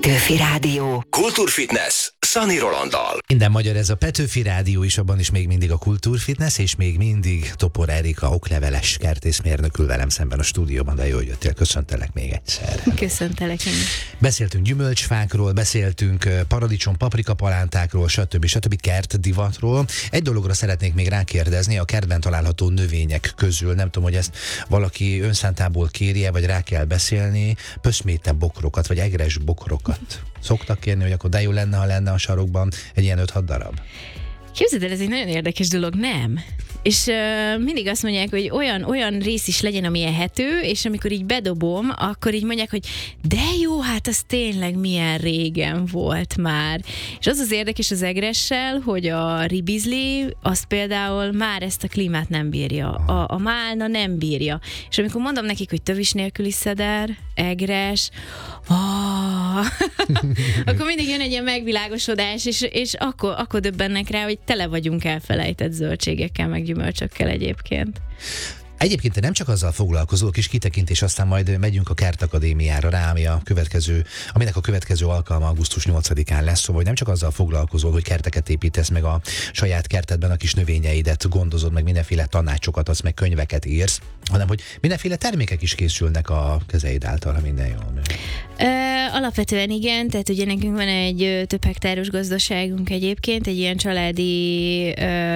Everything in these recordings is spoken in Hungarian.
Petőfi Rádió. Kultúrfitness Szani Rolanddal. Minden magyar, ez a Petőfi Rádió is, abban is még mindig a Kultúrfitness, és még mindig Topor Erika, okleveles kertészmérnök ül velem szemben a stúdióban, de jól jöttél, köszöntelek még egyszer. Köszöntelek én. Beszéltünk gyümölcsfákról, beszéltünk paradicsom, paprika palántákról, stb. Kertdivatról. Egy dologra szeretnék még rákérdezni, a kertben található növények közül, nem tudom, hogy ezt valaki önszántából kérje, vagy rá kell beszélni, pöszméte bokrokat, vagy egres bokrokat. Szoktak kérni, hogy akkor de jó lenne, ha lenne a sarokban egy ilyen 5-6 darab? Képzeld el, ez egy nagyon érdekes dolog, nem? És mindig azt mondják, hogy olyan rész is legyen, ami ehető, és amikor így bedobom, akkor így mondják, hogy de jó, hát az tényleg milyen régen volt már. És az az érdekes az egressel, hogy a ribizli, az például már ezt a klímát nem bírja. A málna nem bírja. És amikor mondom nekik, hogy tövis nélküli szeder, egres, akkor mindig jön egy ilyen megvilágosodás, és akkor döbbennek rá, hogy tele vagyunk elfelejtett zöldségekkel, meg gyümölcsökkel egyébként. Egyébként te nem csak azzal foglalkozol, kis kitekintés, aztán majd megyünk a Kertakadémiára rá, aminek a következő alkalma augusztus 8-án lesz, szóval nem csak azzal foglalkozol, hogy kerteket építesz, meg a saját kertedben a kis növényeidet gondozod, meg mindenféle tanácsokat adsz, meg könyveket írsz, hanem hogy mindenféle termékek is készülnek a kezeid által, ha minden jól megy. Alapvetően igen, tehát ugye nekünk van egy több hektáros gazdaságunk egyébként, egy ilyen családi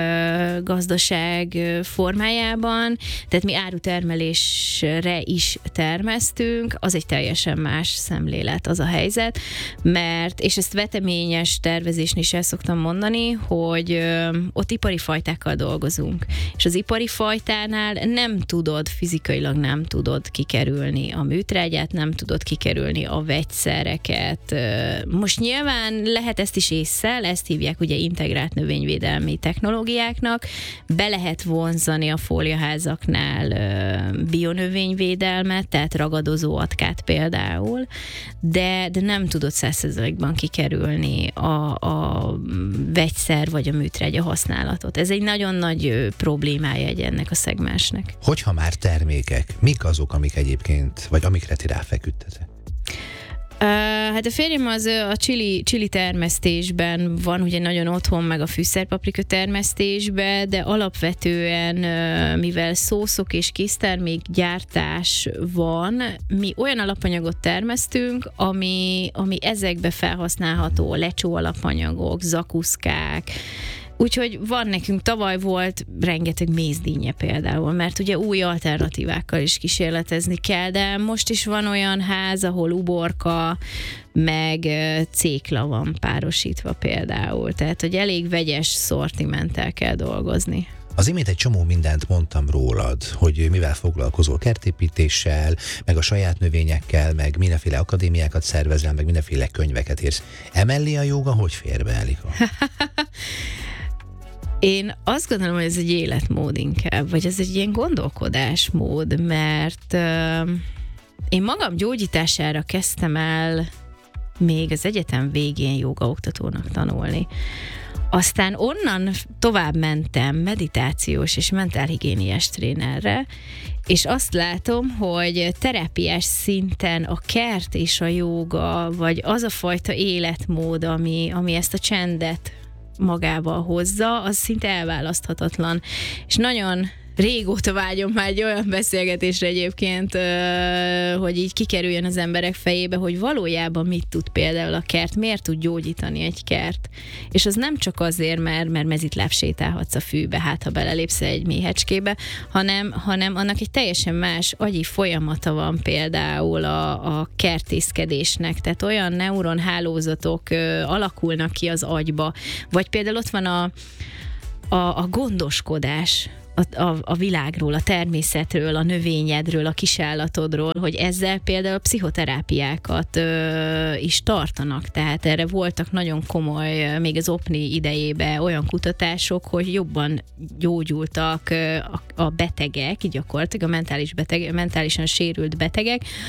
gazdaság formájában, tehát mi árutermelésre is termesztünk, az egy teljesen más szemlélet az a helyzet, mert, és ezt veteményes tervezésnél is el szoktam mondani, hogy ott ipari fajtákkal dolgozunk, és az ipari fajtánál fizikailag nem tudod kikerülni a műtrágyát, nem tudod kikerülni a vegyszereket. Most nyilván lehet ezt is ésszel, ezt hívják ugye integrált növényvédelmi technológiáknak, be lehet vonzani a fóliaházaknál bionövényvédelmet, tehát ragadozó atkát például, de nem tudod 100%-ban kikerülni a vegyszer vagy a műtrágya használatot. Ez egy nagyon nagy problémája ennek a szegmensnek. Hogyha már termékek, mik azok, amik egyébként, vagy amikre ti ráfeküdtetek? Hát a férjem az a chili termesztésben van, ugye nagyon otthon, meg a fűszerpaprika termesztésben, de alapvetően, mivel szószok és késztermék gyártás van, mi olyan alapanyagot termesztünk, ami ezekbe felhasználható, lecsó alapanyagok, zakuszkák. Úgyhogy van nekünk, tavaly volt rengeteg mézdínje például, mert ugye új alternatívákkal is kísérletezni kell, de most is van olyan ház, ahol uborka, meg cékla van párosítva például, tehát hogy elég vegyes szortimenttel kell dolgozni. Az imént egy csomó mindent mondtam rólad, hogy mivel foglalkozol, kertépítéssel, meg a saját növényekkel, meg mindenféle akadémiákat szervezel, meg mindenféle könyveket írsz. Emellé a jóga hogy fér be, Elika? Én azt gondolom, hogy ez egy életmód inkább, vagy ez egy ilyen gondolkodásmód, mert én magam gyógyítására kezdtem el még az egyetem végén jógaoktatónak tanulni. Aztán onnan tovább mentem meditációs és mentálhigiéniás trénerre, és azt látom, hogy terápiás szinten a kert és a jóga, vagy az a fajta életmód, ami ezt a csendet magával hozza, az szinte elválaszthatatlan. És nagyon régóta vágyom már egy olyan beszélgetésre egyébként, hogy így kikerüljön az emberek fejébe, hogy valójában mit tud például a kert, miért tud gyógyítani egy kert. És az nem csak azért, mert mezitláb sétálhatsz a fűbe, hát ha belelépsz egy méhecskébe, hanem annak egy teljesen más agyi folyamata van például a kertészkedésnek, tehát olyan neuronhálózatok alakulnak ki az agyba, vagy például ott van a gondoskodás, a világról, a természetről, a növényedről, a kisállatodról, hogy ezzel például pszichoterápiákat is tartanak. Tehát erre voltak nagyon komoly, még az OPNI idejében olyan kutatások, hogy jobban gyógyultak a betegek, gyakorlatilag a mentálisan sérült betegek,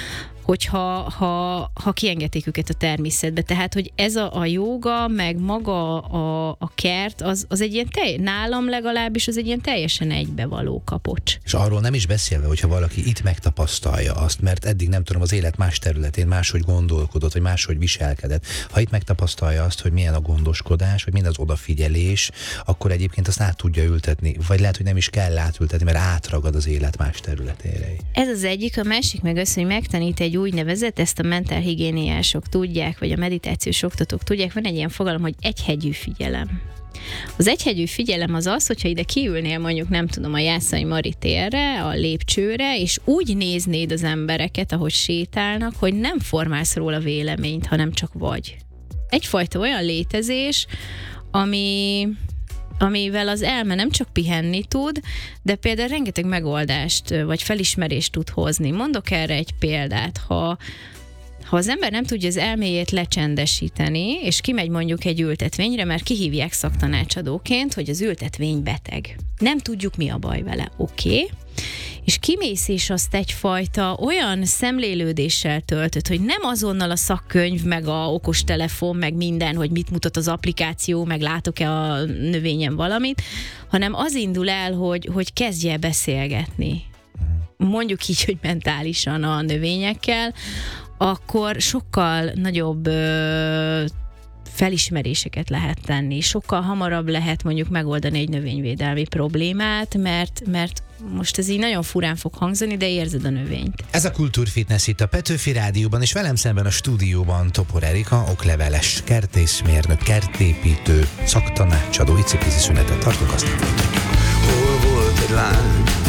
ha kiengedték őket a természetbe. Tehát, hogy ez a jóga, meg maga a kert, az egy ilyen nálam legalábbis az egy ilyen teljesen egybevaló kapocs. És arról nem is beszélve, hogyha valaki itt megtapasztalja azt, mert eddig nem tudom, az élet más területén máshogy gondolkodott, vagy máshogy viselkedett. Ha itt megtapasztalja azt, hogy milyen a gondoskodás, vagy milyen az odafigyelés, akkor egyébként azt át tudja ültetni, vagy lehet, hogy nem is kell átültetni, mert átragad az élet más területére. Ez az egyik, a másik meg az, hogy megtanít egy úgynevezett, ezt a mentálhigiéniások tudják, vagy a meditációs oktatók tudják, van egy ilyen fogalom, hogy egyhegyű figyelem. Az egyhegyű figyelem az az, hogyha ide kiülnél mondjuk, nem tudom, a Jászai Mari térre, a lépcsőre, és úgy néznéd az embereket, ahogy sétálnak, hogy nem formálsz róla véleményt, hanem csak vagy. Egyfajta olyan létezés, amivel az elme nem csak pihenni tud, de például rengeteg megoldást vagy felismerést tud hozni. Mondok erre egy példát, ha az ember nem tudja az elméjét lecsendesíteni, és kimegy mondjuk egy ültetvényre, mert kihívják szaktanácsadóként, hogy az ültetvény beteg. Nem tudjuk, mi a baj vele. Oké. És kimész, és azt egyfajta olyan szemlélődéssel töltöd, hogy nem azonnal a szakkönyv, meg a okostelefon, meg minden, hogy mit mutat az applikáció, meg látok-e a növényen valamit, hanem az indul el, hogy kezdj el beszélgetni. Mondjuk így, hogy mentálisan a növényekkel, akkor sokkal nagyobb felismeréseket lehet tenni, sokkal hamarabb lehet mondjuk megoldani egy növényvédelmi problémát, mert most ez így nagyon furán fog hangzani, de érzed a növényt. Ez a Kultúrfitness itt a Petőfi Rádióban, és velem szemben a stúdióban Topor Erika, okleveles kertészmérnök, kertépítő, szaktanácsadó. Icipici szünetet tartunk, aztán folytatjuk. Hol volt egy lány,